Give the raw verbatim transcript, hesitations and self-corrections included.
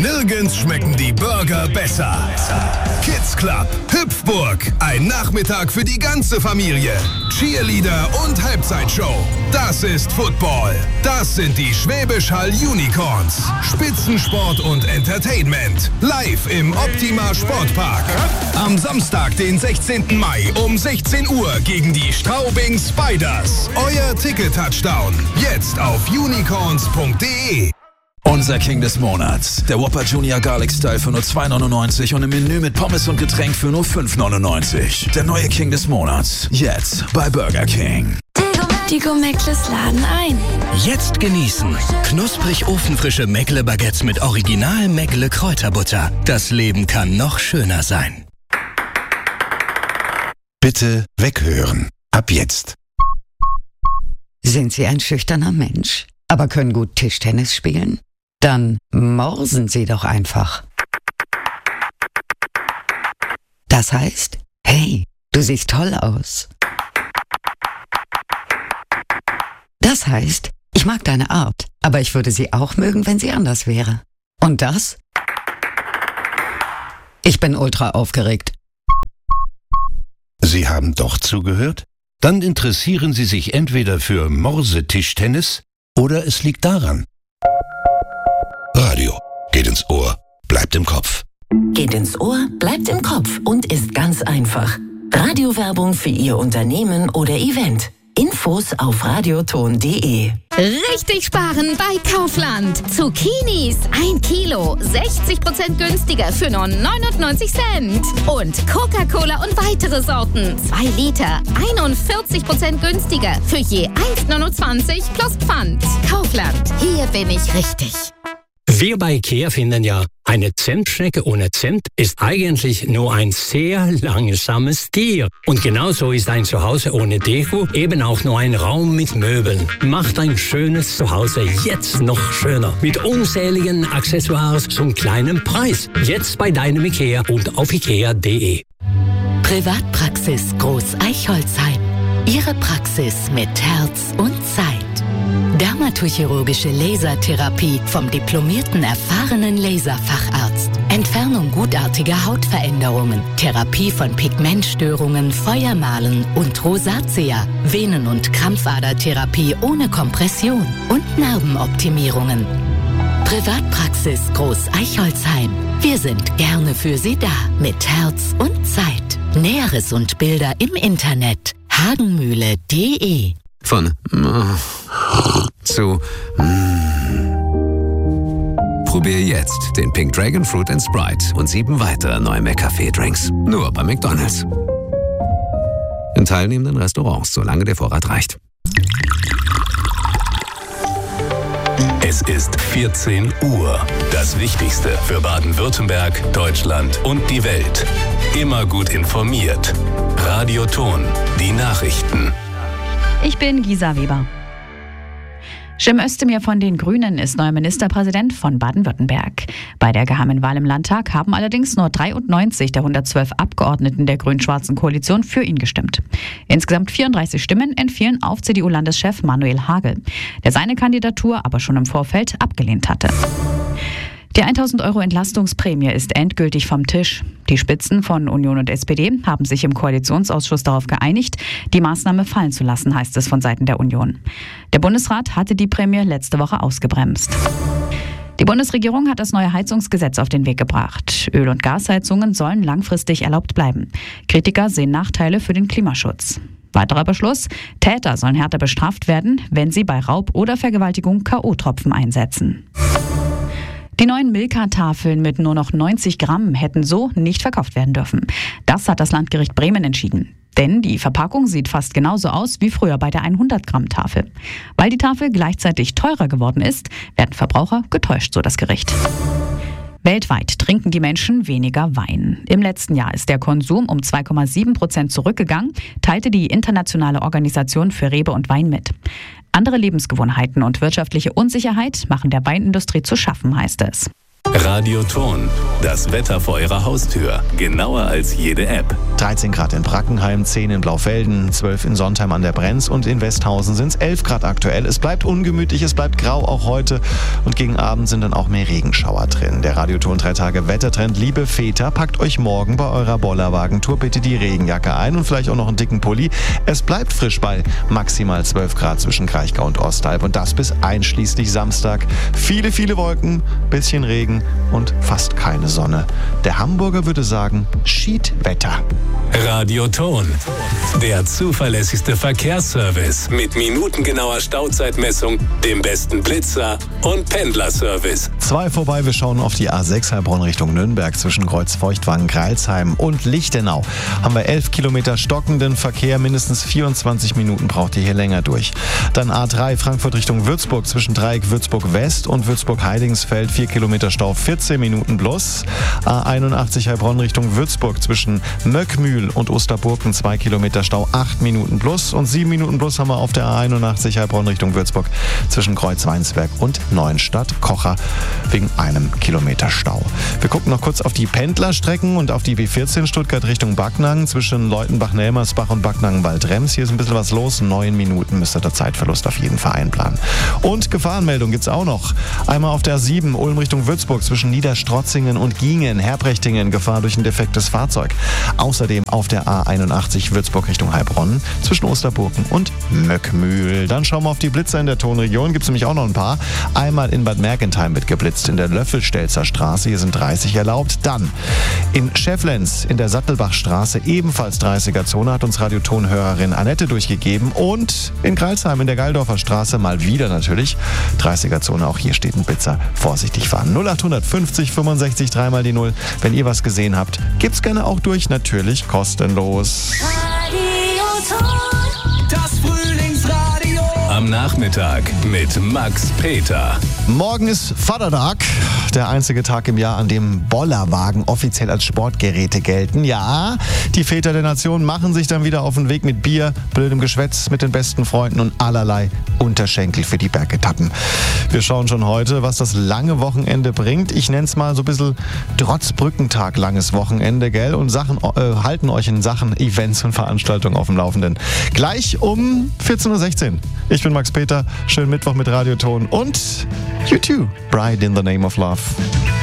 Nirgends schmecken die Burger besser. Kids Club, Hüpfburg. Ein Nachmittag für die ganze Familie. Cheerleader und Halbzeitshow. Das ist Football. Das sind die Schwäbisch Hall Unicorns. Spitzensport und Entertainment. Live im Optima Sportpark. Am Samstag, den sechzehnten Mai um sechzehn Uhr gegen die Straubing Spiders. Euer Ticket-Touchdown. Jetzt auf unicorns punkt de. Unser King des Monats. Der Whopper Junior Garlic Style für nur zwei neunundneunzig und im Menü mit Pommes und Getränk für nur fünf neunundneunzig. Der neue King des Monats. Jetzt bei Burger King. Die Gourmet-Meckles laden ein. Jetzt genießen. Knusprig ofenfrische Meckle-Baguettes mit original Meckle Kräuterbutter. Das Leben kann noch schöner sein. Bitte weghören. Ab jetzt. Sind Sie ein schüchterner Mensch, aber können gut Tischtennis spielen? Dann morsen Sie doch einfach. Das heißt, hey, du siehst toll aus. Das heißt, ich mag deine Art, aber ich würde sie auch mögen, wenn sie anders wäre. Und das? Ich bin ultra aufgeregt. Sie haben doch zugehört? Dann interessieren Sie sich entweder für Morsetischtennis oder es liegt daran. Radio geht ins Ohr, bleibt im Kopf. Geht ins Ohr, bleibt im Kopf und ist ganz einfach. Radiowerbung für Ihr Unternehmen oder Event. Infos auf radioton punkt de. Richtig sparen bei Kaufland. Zucchinis, ein Kilo, sechzig Prozent günstiger für nur neunundneunzig Cent. Und Coca-Cola und weitere Sorten, zwei Liter, einundvierzig Prozent günstiger für je eins neunundzwanzig plus Pfand. Kaufland, hier bin ich richtig. Wir bei IKEA finden ja, eine Zentschnecke ohne Zent ist eigentlich nur ein sehr langsames Tier. Und genauso ist ein Zuhause ohne Deko eben auch nur ein Raum mit Möbeln. Macht ein schönes Zuhause jetzt noch schöner. Mit unzähligen Accessoires zum kleinen Preis. Jetzt bei deinem IKEA und auf ikea punkt de. Privatpraxis Groß Eichholzheim. Ihre Praxis mit Herz und Zeit. Dermatochirurgische Lasertherapie vom diplomierten, erfahrenen Laserfacharzt. Entfernung gutartiger Hautveränderungen. Therapie von Pigmentstörungen, Feuermalen und Rosatia. Venen- und Krampfadertherapie ohne Kompression. Und Narbenoptimierungen. Privatpraxis Groß Eichholzheim. Wir sind gerne für Sie da. Mit Herz und Zeit. Näheres und Bilder im Internet. hagenmühle punkt de. Von zu Probier jetzt den Pink Dragon Fruit and Sprite und sieben weitere neue McCafé-Drinks. Nur bei McDonald's. In teilnehmenden Restaurants, solange der Vorrat reicht. Es ist vierzehn Uhr. Das Wichtigste für Baden-Württemberg, Deutschland und die Welt. Immer gut informiert. Radioton, die Nachrichten. Ich bin Gisa Weber. Cem Özdemir von den Grünen ist neuer Ministerpräsident von Baden-Württemberg. Bei der geheimen Wahl im Landtag haben allerdings nur dreiundneunzig der hundertzwölf Abgeordneten der grün-schwarzen Koalition für ihn gestimmt. Insgesamt vierunddreißig Stimmen entfielen auf C D U-Landeschef Manuel Hagel, der seine Kandidatur aber schon im Vorfeld abgelehnt hatte. Die tausend Euro Entlastungsprämie ist endgültig vom Tisch. Die Spitzen von Union und S P D haben sich im Koalitionsausschuss darauf geeinigt, die Maßnahme fallen zu lassen, heißt es von Seiten der Union. Der Bundesrat hatte die Prämie letzte Woche ausgebremst. Die Bundesregierung hat das neue Heizungsgesetz auf den Weg gebracht. Öl- und Gasheizungen sollen langfristig erlaubt bleiben. Kritiker sehen Nachteile für den Klimaschutz. Weiterer Beschluss: Täter sollen härter bestraft werden, wenn sie bei Raub oder Vergewaltigung K O-Tropfen einsetzen. Die neuen Milka-Tafeln mit nur noch neunzig Gramm hätten so nicht verkauft werden dürfen. Das hat das Landgericht Bremen entschieden. Denn die Verpackung sieht fast genauso aus wie früher bei der hundert Gramm Tafel. Weil die Tafel gleichzeitig teurer geworden ist, werden Verbraucher getäuscht, so das Gericht. Weltweit trinken die Menschen weniger Wein. Im letzten Jahr ist der Konsum um zwei Komma sieben Prozent zurückgegangen, teilte die Internationale Organisation für Rebe und Wein mit. Andere Lebensgewohnheiten und wirtschaftliche Unsicherheit machen der Weinindustrie zu schaffen, heißt es. Radioton, das Wetter vor Ihrer Haustür. Genauer als jede App. dreizehn Grad in Brackenheim, zehn in Blaufelden, zwölf in Sontheim an der Brenz und in Westhausen sind es elf Grad aktuell. Es bleibt ungemütlich, es bleibt grau auch heute und gegen Abend sind dann auch mehr Regenschauer drin. Der Radioton drei Tage Wettertrend. Liebe Väter, packt euch morgen bei eurer Bollerwagentour bitte die Regenjacke ein und vielleicht auch noch einen dicken Pulli. Es bleibt frisch bei maximal zwölf Grad zwischen Kraichgau und Ostalb und das bis einschließlich Samstag. Viele, viele Wolken, bisschen Regen und fast keine Sonne. Der Hamburger würde sagen, Schiedwetter. Radioton, der zuverlässigste Verkehrsservice mit minutengenauer Stauzeitmessung, dem besten Blitzer und Pendlerservice. Zwei vorbei, wir schauen auf die A sechs Heilbronn Richtung Nürnberg zwischen Kreuzfeuchtwangen, Greilsheim und Lichtenau. Haben wir elf Kilometer stockenden Verkehr, mindestens vierundzwanzig Minuten braucht ihr hier länger durch. Dann A drei Frankfurt Richtung Würzburg zwischen Dreieck Würzburg West und Würzburg Heidingsfeld, vier Kilometer Stau, vierzehn Minuten plus. A einundachtzig Heilbronn Richtung Würzburg zwischen Möckmühl und Osterburken, zwei Kilometer Stau, acht Minuten plus. Und sieben Minuten plus haben wir auf der A einundachtzig Heilbronn Richtung Würzburg zwischen Kreuzweinsberg und Neuenstadt Kocher wegen einem Kilometer Stau. Wir gucken noch kurz auf die Pendlerstrecken und auf die B vierzehn Stuttgart Richtung Backnang zwischen Leutenbach-Nelmersbach und Backnang-Waldrems. Hier ist ein bisschen was los. Neun Minuten müsst ihr der Zeitverlust auf jeden Fall einplanen. Und Gefahrenmeldung gibt's auch noch. Einmal auf der A sieben Ulm Richtung Würzburg zwischen Niederstrotzingen und Giengen, Herbrechtingen, Gefahr durch ein defektes Fahrzeug. Außerdem auf der A einundachtzig Würzburg Richtung Heilbronn zwischen Osterburken und Möckmühl. Dann schauen wir auf die Blitzer in der Tonregion. Gibt es nämlich auch noch ein paar. Einmal in Bad Mergentheim wird geblitzt in der Löffelstelzer Straße. Hier sind dreißig erlaubt. Dann in Schäfflenz in der Sattelbachstraße ebenfalls dreißiger-Zone hat uns Radiotonhörerin Annette durchgegeben. Und in Greilsheim in der Geildorfer Straße mal wieder natürlich dreißiger-Zone. Auch hier steht ein Blitzer. Vorsichtig fahren. null acht fünfzig fünfundsechzig dreimal die Null. Wenn ihr was gesehen habt, gibt's gerne auch durch. Natürlich kostenlos. Das Frühlingsradio. Am Nachmittag mit Max Peter. Morgen ist Vatertag, der einzige Tag im Jahr, an dem Bollerwagen offiziell als Sportgeräte gelten. Ja, die Väter der Nation machen sich dann wieder auf den Weg mit Bier, blödem Geschwätz, mit den besten Freunden und allerlei Unterschenkel für die Bergetappen. Wir schauen schon heute, was das lange Wochenende bringt. Ich nenne es mal so ein bisschen trotz Brückentag langes Wochenende, gell? Und Sachen, äh, halten euch in Sachen Events und Veranstaltungen auf dem Laufenden. Gleich um vierzehn Uhr sechzehn. Ich bin Max Peter. Schönen Mittwoch mit Radioton und U zwei, Bride in the Name of Love.